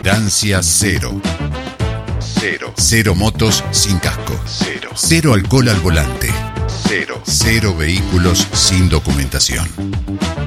Tolerancia cero. Cero. Cero motos sin casco. Cero. Cero alcohol al volante. Cero. Cero vehículos sin documentación.